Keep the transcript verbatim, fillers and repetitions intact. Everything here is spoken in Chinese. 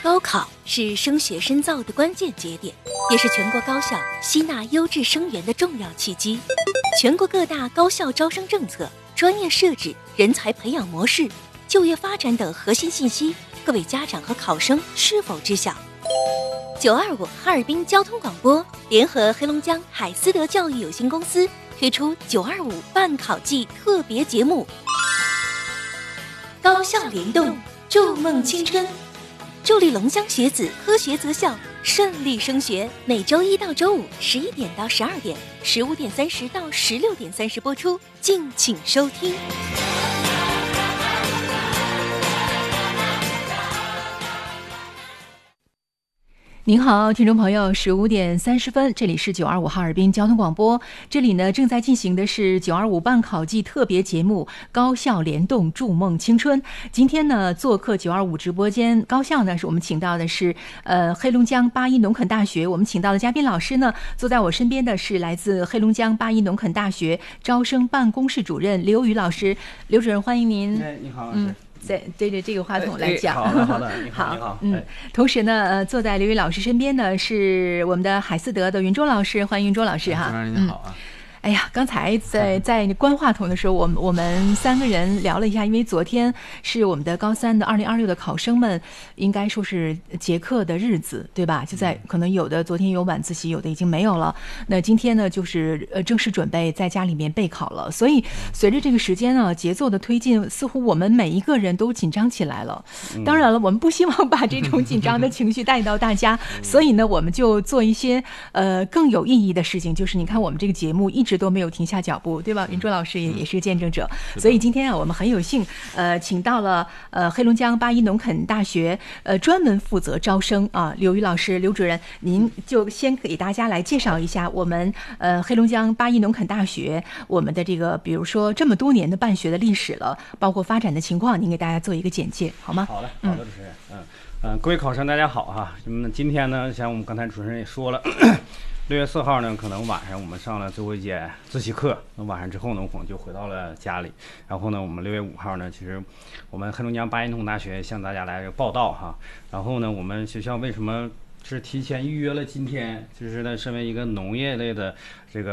高考是升学深造的关键节点，也是全国高校吸纳优质生源的重要契机。全国各大高校招生政策、专业设置、人才培养模式、就业发展等核心信息，各位家长和考生是否知晓？九二五哈尔滨交通广播联合黑龙江海思德教育有限公司推出九二五办考季特别节目，高校联动，筑梦青春，助力龙江学子科学择校，顺利升学。每周一到周五十一点到十二点，十五点三十到十六点三十播出，敬请收听。 您好，听众朋友，十五点三十分，这里是九二五哈尔滨交通广播，这里呢正在进行的是九二五办考季特别节目《高校联动，筑梦青春》。今天呢，做客九二五直播间高校呢，是我们请到的是呃黑龙江八一农垦大学，我们请到的嘉宾老师呢，坐在我身边的是来自黑龙江八一农垦大学招生办公室主任刘宇老师，刘主任欢迎您。 哎，你好，老师。嗯在对着这个话筒来讲， 哎哎、好的好的，你好你好， 嗯，同时呢，呃，坐在刘宇老师身边呢是我们的海思德的云洲老师，欢迎云洲老师哈。 主任你好啊。 嗯哎呀，刚才在在关话筒的时候，我们我们三个人聊了一下，因为昨天是我们的高三的二零二六的考生们，应该说是结课的日子，对吧？就在可能有的昨天有晚自习，有的已经没有了。那今天呢，就是呃正式准备在家里面备考了。所以随着这个时间啊节奏的推进，似乎我们每一个人都紧张起来了。当然了，我们不希望把这种紧张的情绪带到大家，所以呢，我们就做一些呃更有意义的事情，就是你看我们这个节目一直都没有停下脚步，对吧？云洲老师也也是见证者，所以今天啊，我们很有幸，呃，请到了呃黑龙江八一农垦大学呃专门负责招生啊刘宇老师，刘主任，您就先给大家来介绍一下我们呃黑龙江八一农垦大学我们的这个，比如说这么多年的办学的历史了，包括发展的情况，您给大家做一个简介，好吗？ 好的，好的，主持人，嗯嗯、呃，各位考生大家好哈。那么今天呢，像我们刚才主持人也说了。六月四号呢，可能晚上我们上了最后一节自习课，那晚上之后呢，我们就回到了家里。然后呢，我们六月五号呢，其实我们黑龙江八一农垦大学向大家来报道哈。然后呢，我们学校为什么是提前预约了今天？就是呢，身为一个农业类的这个。